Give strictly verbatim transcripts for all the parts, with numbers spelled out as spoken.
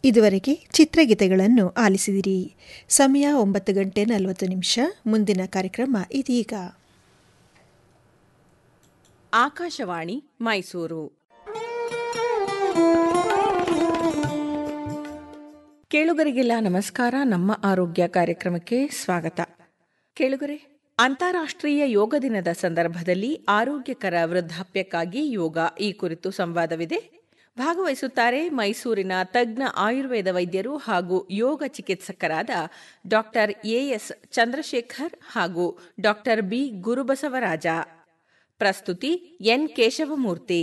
ಇದುವರೆಗೆ ಚಿತ್ರಗೀತೆಗಳನ್ನು ಆಲಿಸಿದಿರಿ. ಸಮಯ ಒಂಬತ್ತು ಗಂಟೆ ನಲವತ್ತು ನಿಮಿಷ. ಮುಂದಿನ ಕಾರ್ಯಕ್ರಮ ಇದೀಗ. ಆಕಾಶವಾಣಿ ಮೈಸೂರು. ಕೇಳುಗರಿಗೆಲ್ಲ ನಮಸ್ಕಾರ. ನಮ್ಮ ಆರೋಗ್ಯ ಕಾರ್ಯಕ್ರಮಕ್ಕೆ ಸ್ವಾಗತ. ಕೇಳುಗರೆ, ಅಂತಾರಾಷ್ಟ್ರೀಯ ಯೋಗ ದಿನದ ಸಂದರ್ಭದಲ್ಲಿ ಆರೋಗ್ಯಕರ ವೃದ್ಧಾಪ್ಯಕ್ಕಾಗಿ ಯೋಗ ಈ ಕುರಿತು ಸಂವಾದವಿದೆ. ಭಾಗವಹಿಸುತ್ತಾರೆ ಮೈಸೂರಿನ ತಜ್ಞ ಆಯುರ್ವೇದ ವೈದ್ಯರು ಹಾಗೂ ಯೋಗ ಚಿಕಿತ್ಸಕರಾದ ಡಾಕ್ಟರ್ ಎಎಸ್ ಚಂದ್ರಶೇಖರ್ ಹಾಗೂ ಡಾಕ್ಟರ್ ಬಿ ಗುರುಬಸವರಾಜ. ಪ್ರಸ್ತುತಿ ಎನ್ ಕೇಶವಮೂರ್ತಿ.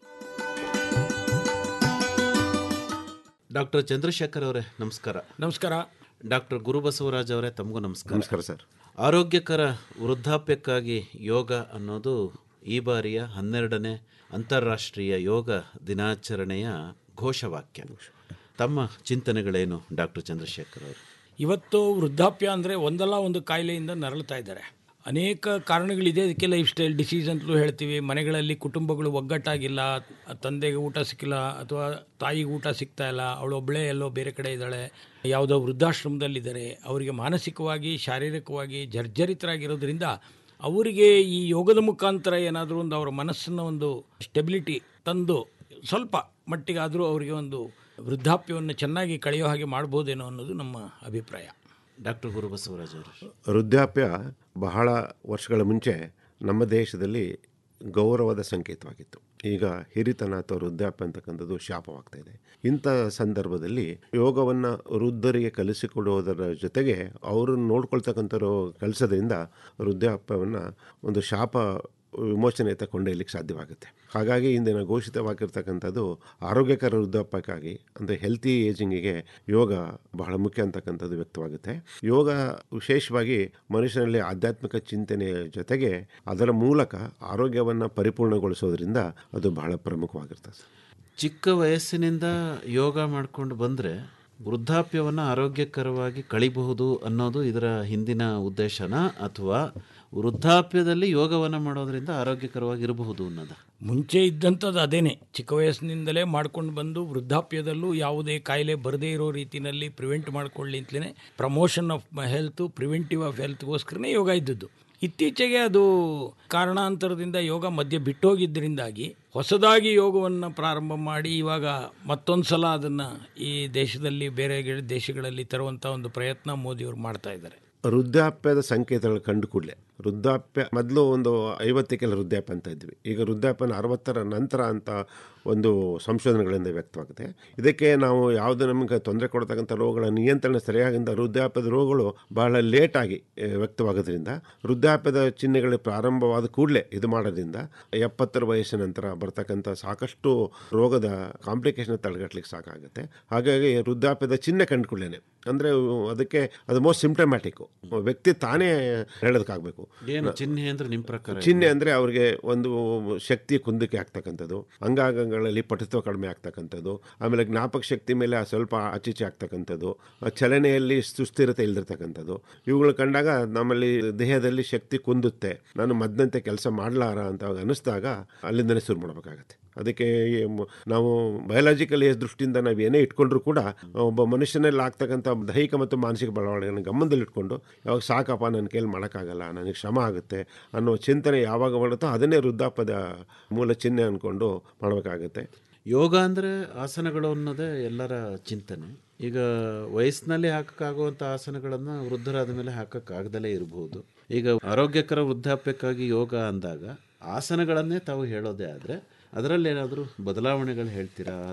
ಡಾಕ್ಟರ್ ಚಂದ್ರಶೇಖರ್ ಅವರೇ ನಮಸ್ಕಾರ. ನಮಸ್ಕಾರ. ಡಾಕ್ಟರ್ ಗುರುಬಸವರಾಜ್ ಅವರೇ ತಮಗೂ ನಮಸ್ಕಾರ. ನಮಸ್ಕಾರ ಸರ್. ಆರೋಗ್ಯಕರ ವೃದ್ಧಾಪ್ಯಕ್ಕಾಗಿ ಯೋಗ ಅನ್ನೋದು ಈ ಬಾರಿಯ ಹನ್ನೆರಡನೇ ಅಂತಾರಾಷ್ಟ್ರೀಯ ಯೋಗ ದಿನಾಚರಣೆಯ ಘೋಷವಾಕ್ಯ. ತಮ್ಮ ಚಿಂತನೆಗಳೇನು ಡಾಕ್ಟರ್ ಚಂದ್ರಶೇಖರ್ ಅವರು? ಇವತ್ತು ವೃದ್ಧಾಪ್ಯ ಅಂದರೆ ಒಂದಲ್ಲ ಒಂದು ಕಾಯಿಲೆಯಿಂದ ನರಳುತ್ತಾ ಇದ್ದಾರೆ. ಅನೇಕ ಕಾರಣಗಳಿದೆ. ಅದಕ್ಕೆ ಲೈಫ್ ಸ್ಟೈಲ್ ಡಿಸೀಸ್ ಅಂತಲೂ ಹೇಳ್ತೀವಿ. ಮನೆಗಳಲ್ಲಿ ಕುಟುಂಬಗಳು ಒಗ್ಗಟ್ಟಾಗಿಲ್ಲ, ತಂದೆಗೆ ಊಟ ಸಿಕ್ಕಿಲ್ಲ ಅಥವಾ ತಾಯಿಗೆ ಊಟ ಸಿಗ್ತಾ ಇಲ್ಲ, ಅವಳು ಒಬ್ಬಳೇ ಎಲ್ಲೋ ಬೇರೆ ಕಡೆ ಇದ್ದಾಳೆ, ಯಾವುದೋ ವೃದ್ಧಾಶ್ರಮದಲ್ಲಿದ್ದಾರೆ, ಅವರಿಗೆ ಮಾನಸಿಕವಾಗಿ ಶಾರೀರಿಕವಾಗಿ ಜರ್ಜರಿತರಾಗಿರೋದ್ರಿಂದ ಅವರಿಗೆ ಈ ಯೋಗದ ಮುಖಾಂತರ ಏನಾದರೂ ಒಂದು ಅವರ ಮನಸ್ಸನ್ನು ಒಂದು ಸ್ಟೆಬಿಲಿಟಿ ತಂದು ಸ್ವಲ್ಪ ಮಟ್ಟಿಗಾದರೂ ಅವರಿಗೆ ಒಂದು ವೃದ್ಧಾಪ್ಯವನ್ನು ಚೆನ್ನಾಗಿ ಕಳೆಯೋ ಹಾಗೆ ಮಾಡ್ಬೋದೇನೋ ಅನ್ನೋದು ನಮ್ಮ ಅಭಿಪ್ರಾಯ. ಡಾಕ್ಟರ್ ಗುರುಬಸವರಾಜ್ ಅವರು, ವೃದ್ಧಾಪ್ಯ ಬಹಳ ವರ್ಷಗಳ ಮುಂಚೆ ನಮ್ಮ ದೇಶದಲ್ಲಿ ಗೌರವದ ಸಂಕೇತವಾಗಿತ್ತು. ಈಗ ಹಿರಿತನ ಅಥವಾ ವೃದ್ಧಾಪ್ಯ ಅಂತಕ್ಕಂಥದ್ದು ಶಾಪವಾಗ್ತಾ ಇದೆ. ಇಂಥ ಸಂದರ್ಭದಲ್ಲಿ ಯೋಗವನ್ನು ವೃದ್ಧರಿಗೆ ಕಲಿಸಿಕೊಡುವುದರ ಜೊತೆಗೆ ಅವರನ್ನು ನೋಡ್ಕೊಳ್ತಕ್ಕಂಥವ್ರು ಕಲಿಸೋದ್ರಿಂದ ವೃದ್ಧಾಪ್ಯವನ್ನು ಒಂದು ಶಾಪ ವಿಮೋಚನೆಯತ್ತ ಕೊಂಡೊಯ್ಯಲಿಕ್ಕೆ ಸಾಧ್ಯವಾಗುತ್ತೆ. ಹಾಗಾಗಿ ಇಂದಿನ ಘೋಷಿತವಾಗಿರ್ತಕ್ಕಂಥದ್ದು ಆರೋಗ್ಯಕರ ವೃದ್ಧಾಪ್ಯಕ್ಕಾಗಿ ಅಂದರೆ ಹೆಲ್ತಿ ಏಜಿಂಗಿಗೆ ಯೋಗ ಬಹಳ ಮುಖ್ಯ ಅಂತಕ್ಕಂಥದ್ದು ವ್ಯಕ್ತವಾಗುತ್ತೆ. ಯೋಗ ವಿಶೇಷವಾಗಿ ಮನುಷ್ಯನಲ್ಲಿ ಆಧ್ಯಾತ್ಮಿಕ ಚಿಂತನೆಯ ಜೊತೆಗೆ ಅದರ ಮೂಲಕ ಆರೋಗ್ಯವನ್ನು ಪರಿಪೂರ್ಣಗೊಳಿಸೋದ್ರಿಂದ ಅದು ಬಹಳ ಪ್ರಮುಖವಾಗಿರ್ತದೆ. ಚಿಕ್ಕ ವಯಸ್ಸಿನಿಂದ ಯೋಗ ಮಾಡಿಕೊಂಡು ಬಂದರೆ ವೃದ್ಧಾಪ್ಯವನ್ನು ಆರೋಗ್ಯಕರವಾಗಿ ಕಳಿಬಹುದು ಅನ್ನೋದು ಇದರ ಹಿಂದಿನ ಉದ್ದೇಶನಾ, ಅಥವಾ ವೃದ್ಧಾಪ್ಯದಲ್ಲಿ ಯೋಗವನ್ನು ಮಾಡೋದ್ರಿಂದ ಆರೋಗ್ಯಕರವಾಗಿರಬಹುದು ಅನ್ನೋದ? ಮುಂಚೆ ಇದ್ದಂಥದ್ದು ಅದೇನೆ. ಚಿಕ್ಕ ವಯಸ್ಸಿನಿಂದಲೇ ಮಾಡ್ಕೊಂಡು ಬಂದು ವೃದ್ಧಾಪ್ಯದಲ್ಲೂ ಯಾವುದೇ ಕಾಯಿಲೆ ಬರದೇ ಇರೋ ರೀತಿಯಲ್ಲಿ ಪ್ರಿವೆಂಟ್ ಮಾಡ್ಕೊಳ್ಳಿ ಅಂತಲೇ promotion of health, preventive of ಹೆಲ್ತ್ಗೋಸ್ಕರನೇ ಯೋಗ ಇದ್ದದ್ದು. ಇತ್ತೀಚೆಗೆ ಅದು ಕಾರಣಾಂತರದಿಂದ ಯೋಗ ಮಧ್ಯೆ ಬಿಟ್ಟೋಗಿದ್ದರಿಂದಾಗಿ ಹೊಸದಾಗಿ ಯೋಗವನ್ನು ಪ್ರಾರಂಭ ಮಾಡಿ ಇವಾಗ ಮತ್ತೊಂದು ಸಲ ಅದನ್ನು ಈ ದೇಶದಲ್ಲಿ ಬೇರೆ ದೇಶಗಳಲ್ಲಿ ತರುವಂಥ ಒಂದು ಪ್ರಯತ್ನ ಮೋದಿಯವರು ಮಾಡ್ತಾ ಇದ್ದಾರೆ. ವೃದ್ಧಾಪ್ಯದ ಸಂಕೇತಗಳು ಕಂಡು ಕೂಡಲೇ ವೃದ್ಧಾಪ್ಯ ಮೊದಲು ಒಂದು ಐವತ್ತಕ್ಕೆಲ್ಲ ವೃದ್ಧಾಪ್ಯ ಅಂತ ಇದ್ವಿ. ಈಗ ವೃದ್ಧಾಪ್ಯನ ಅರವತ್ತರ ನಂತರ ಅಂತ ಒಂದು ಸಂಶೋಧನೆಗಳಿಂದ ವ್ಯಕ್ತವಾಗುತ್ತೆ. ಇದಕ್ಕೆ ನಾವು ಯಾವುದು ನಮಗೆ ತೊಂದರೆ ಕೊಡ್ತಕ್ಕಂಥ ರೋಗಗಳ ನಿಯಂತ್ರಣ ಸರಿಯಾಗಿಂದ ವೃದ್ಧಾಪ್ಯದ ರೋಗಗಳು ಬಹಳ ಲೇಟಾಗಿ ವ್ಯಕ್ತವಾಗೋದ್ರಿಂದ ವೃದ್ಧಾಪ್ಯದ ಚಿಹ್ನೆಗಳು ಪ್ರಾರಂಭವಾದ ಕೂಡಲೇ ಇದು ಮಾಡೋದ್ರಿಂದ ಎಪ್ಪತ್ತರ ವಯಸ್ಸಿನ ನಂತರ ಬರ್ತಕ್ಕಂಥ ಸಾಕಷ್ಟು ರೋಗದ ಕಾಂಪ್ಲಿಕೇಶನ್ ತಡೆಗಟ್ಟಲಿಕ್ಕೆ ಸಾಕಾಗುತ್ತೆ. ಹಾಗಾಗಿ ವೃದ್ಧಾಪ್ಯದ ಚಿಹ್ನೆ ಕಂಡುಕೊಳ್ಳೇನೆ ಅಂದರೆ ಅದಕ್ಕೆ ಅದು ಮೋಸ್ಟ್ ಸಿಂಪ್ಟಮ್ಯಾಟಿಕ್. ವ್ಯಕ್ತಿ ತಾನೇ ಹೇಳೋದಕ್ಕಾಗಬೇಕು. ಏನು ಚಿಹ್ನೆ ಅಂದರೆ ನಿಮ್ಮ ಪ್ರಕಾರ? ಚಿಹ್ನೆ ಅಂದರೆ ಅವ್ರಿಗೆ ಒಂದು ಶಕ್ತಿ ಕುಂದಿಕೆ ಆಗ್ತಕ್ಕಂಥದ್ದು, ಅಂಗಾಂಗಗಳಲ್ಲಿ ಪಟುತ್ವ ಕಡಿಮೆ ಆಗ್ತಕ್ಕಂಥದ್ದು, ಆಮೇಲೆ ಜ್ಞಾಪಕ ಶಕ್ತಿ ಮೇಲೆ ಸ್ವಲ್ಪ ಆಚೀಚೆ ಆಗ್ತಕ್ಕಂಥದ್ದು, ಚಲನೆಯಲ್ಲಿ ಸುಸ್ಥಿರತೆ ಇಲ್ದಿರ್ತಕ್ಕಂಥದ್ದು. ಇವುಗಳು ಕಂಡಾಗ ನಮ್ಮಲ್ಲಿ ದೇಹದಲ್ಲಿ ಶಕ್ತಿ ಕುಂದುತ್ತೆ, ನಾನು ಮದ್ದಂತೆ ಕೆಲಸ ಮಾಡಲಾರ ಅಂತ ಅನ್ನಿಸ್ದಾಗ ಅಲ್ಲಿಂದಲೇ ಶುರು ಮಾಡಬೇಕಾಗತ್ತೆ. ಅದಕ್ಕೆ ನಾವು ಬಯೋಲಾಜಿಕಲ್ ಏಜ್ ದೃಷ್ಟಿಯಿಂದ ನಾವು ಏನೇ ಇಟ್ಕೊಂಡ್ರೂ ಕೂಡ ಒಬ್ಬ ಮನುಷ್ಯನಲ್ಲಿ ಆಗ್ತಕ್ಕಂಥ ದೈಹಿಕ ಮತ್ತು ಮಾನಸಿಕ ಬೆಳವಣಿಗೆಯನ್ನು ಗಮನದಲ್ಲಿಟ್ಕೊಂಡು ಯಾವಾಗ ಸಾಕಪ್ಪ ನನ್ನ ಕೈಲಿ ಮಾಡೋಕ್ಕಾಗಲ್ಲ, ನನಗೆ ಶ್ರಮ ಆಗುತ್ತೆ ಅನ್ನೋ ಚಿಂತನೆ ಯಾವಾಗ ಮಾಡುತ್ತೋ ಅದನ್ನೇ ವೃದ್ಧಾಪ್ಯದ ಮೂಲ ಚಿಹ್ನೆ ಅಂದ್ಕೊಂಡು ಮಾಡಬೇಕಾಗತ್ತೆ. ಯೋಗ ಅಂದರೆ ಆಸನಗಳು ಅನ್ನೋದೇ ಎಲ್ಲರ ಚಿಂತನೆ. ಈಗ ವಯಸ್ಸಿನಲ್ಲಿ ಹಾಕೋಕ್ಕಾಗುವಂಥ ಆಸನಗಳನ್ನು ವೃದ್ಧರಾದ ಮೇಲೆ ಹಾಕೋಕ್ಕಾಗದಲೇ ಇರಬಹುದು. ಈಗ ಆರೋಗ್ಯಕರ ವೃದ್ಧಾಪ್ಯಕ್ಕಾಗಿ ಯೋಗ ಅಂದಾಗ ಆಸನಗಳನ್ನೇ ತಾವು ಹೇಳೋದೇ ಆದರೆ ಅದರಲ್ಲಿ ಏನಾದರೂ ಬದಲಾವಣೆಗಳು ಹೇಳ್ತೀರಾ?